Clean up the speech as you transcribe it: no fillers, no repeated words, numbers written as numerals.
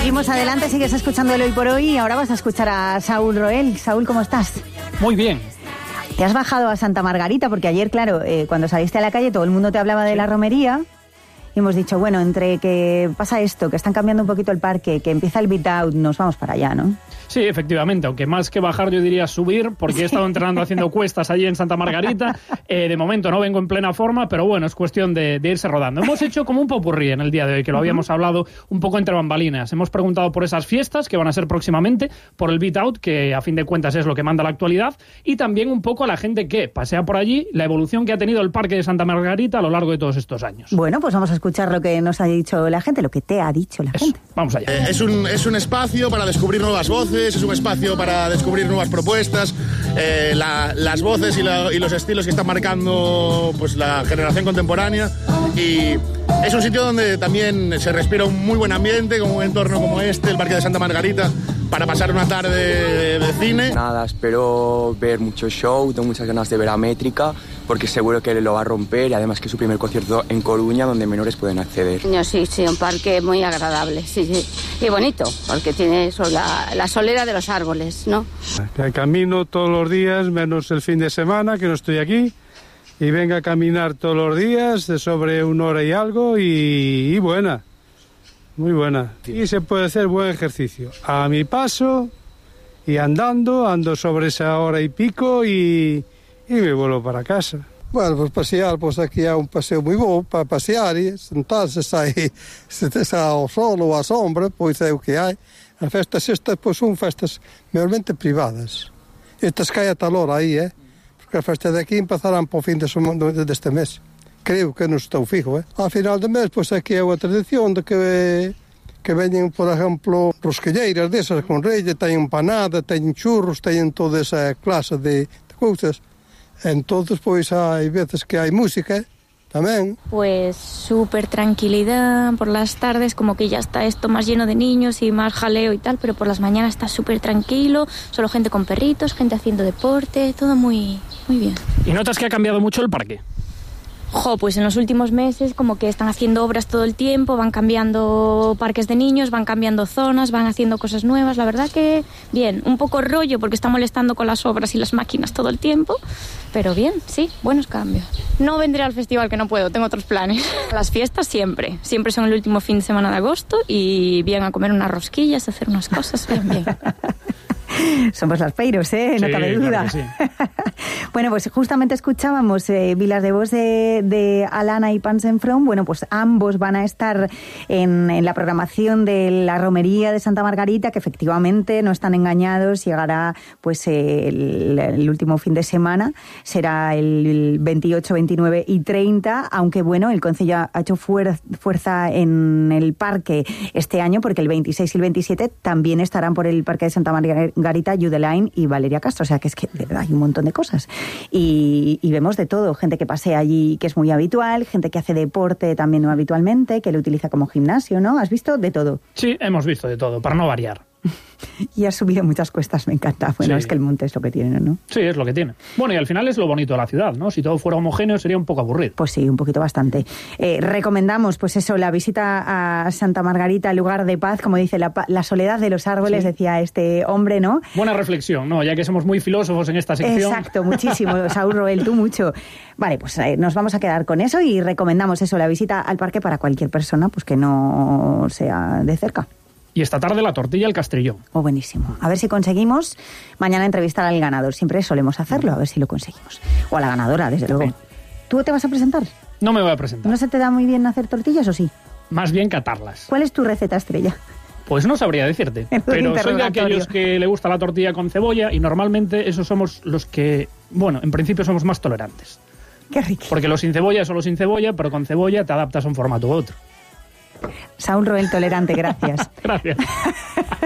Seguimos adelante, sigues escuchando el Hoy por Hoy y ahora vas a escuchar a Saúl Roel. Saúl, ¿cómo estás? Muy bien. Te has bajado a Santa Margarita porque ayer, claro, cuando saliste a la calle todo el mundo te hablaba de la romería y hemos dicho, bueno, entre que pasa esto, que están cambiando un poquito el parque, que empieza el Beat Out, nos vamos para allá, ¿no? Sí, efectivamente, aunque más que bajar yo diría subir, porque he estado entrenando haciendo cuestas allí en Santa Margarita. De momento no vengo en plena forma, pero bueno, es cuestión de irse rodando. Hemos hecho como un popurrí en el día de hoy, que lo habíamos hablado un poco entre bambalinas. Hemos preguntado por esas fiestas que van a ser próximamente, por el Beat Out, que a fin de cuentas es lo que manda la actualidad, y también un poco a la gente que pasea por allí, la evolución que ha tenido el Parque de Santa Margarita a lo largo de todos estos años. Bueno, pues vamos a escuchar lo que nos ha dicho la gente, lo que te ha dicho la gente. Vamos allá. Es un espacio para descubrir nuevas voces, es un espacio para descubrir nuevas propuestas, las voces y los estilos que están marcando pues la generación contemporánea, y es un sitio donde también se respira un muy buen ambiente, con un entorno como este, el Parque de Santa Margarita, para pasar una tarde de cine. Nada, espero ver mucho show, tengo muchas ganas de ver a Métrica, porque seguro que lo va a romper, y además que es su primer concierto en Coruña, donde menores pueden acceder. Sí, un parque muy agradable, sí. Y bonito, porque tiene eso, la solera de los árboles, ¿no? Camino todos los días, menos el fin de semana, que no estoy aquí, y venga a caminar todos los días, de sobre 1 hora y algo, y buena, muy buena. Y se puede hacer buen ejercicio, a mi paso, y ando sobre esa hora y pico, y me vuelvo para casa. Bueno, pues pasear, pues aquí hay un paseo muy bueno para pasear y sentarse ahí, ao sol ou à sombra, pois é o que hai. As festas estas, pois son festas mayormente privadas. Estas que hai a tal hora aí, porque as festas de aquí empezarán por fin deste mes. Creo que non estou fijo, Ao final do mes, pois aquí é unha tradición de que veñen, por exemplo, rosquilleiras desas con relle, teñen empanada, teñen churros, teñen toda esa clase de cousas. Entonces, pues hay veces que hay música también. Pues súper tranquilidad por las tardes, como que ya está esto más lleno de niños y más jaleo y tal, pero por las mañanas está súper tranquilo, solo gente con perritos, gente haciendo deporte, todo muy bien. ¿Y notas que ha cambiado mucho el parque? Pues en los últimos meses como que están haciendo obras todo el tiempo, van cambiando parques de niños, van cambiando zonas, van haciendo cosas nuevas, la verdad que bien, un poco rollo porque está molestando con las obras y las máquinas todo el tiempo, pero bien, sí, buenos cambios. No vendré al festival, que no puedo, tengo otros planes. Las fiestas siempre son el último fin de semana de agosto y bien a comer unas rosquillas, a hacer unas cosas, bien. Somos las Peiros, no sí, cabe duda. Claro que sí. Bueno, pues justamente escuchábamos Vilas de Voz de Alana y Pansenfront. Bueno, pues ambos van a estar en la programación de la romería de Santa Margarita, que efectivamente no están engañados, llegará pues el último fin de semana, será el 28, 29 y 30, aunque bueno, el Concello ha hecho fuerza en el parque este año, porque el 26 y el 27 también estarán por el Parque de Santa Margarita, Judelain y Valeria Castro, o sea que es que hay un montón de cosas y vemos de todo, gente que pasea allí que es muy habitual, gente que hace deporte también no habitualmente, que lo utiliza como gimnasio, ¿no? ¿Has visto de todo? Sí, hemos visto de todo, para no variar. Y has subido muchas cuestas, me encanta. Bueno, sí. Es que el monte es lo que tiene, ¿no? Sí, es lo que tiene. Bueno, y al final es lo bonito de la ciudad, ¿no? Si todo fuera homogéneo sería un poco aburrido. Pues sí, un poquito bastante. Recomendamos, pues eso, la visita a Santa Margarita, lugar de paz, como dice, la soledad de los árboles, sí. Decía este hombre, ¿no? Buena reflexión, ¿no? Ya que somos muy filósofos en esta sección. Exacto, muchísimo. Saúl Roel, tú mucho. Vale, pues nos vamos a quedar con eso y recomendamos eso, la visita al parque para cualquier persona, pues que no sea de cerca. Y esta tarde la tortilla al Castrillón. Oh, buenísimo. A ver si conseguimos mañana entrevistar al ganador. Siempre solemos hacerlo, a ver si lo conseguimos. O a la ganadora, desde luego. ¿Tú te vas a presentar? No me voy a presentar. ¿No se te da muy bien hacer tortillas o sí? Más bien catarlas. ¿Cuál es tu receta estrella? Pues no sabría decirte, pero soy de aquellos que le gusta la tortilla con cebolla y normalmente esos somos los que, bueno, en principio somos más tolerantes. Qué rico. Porque los sin cebolla es solo sin cebolla, pero con cebolla te adaptas a un formato u otro. Saúl Roel tolerante, gracias. Gracias.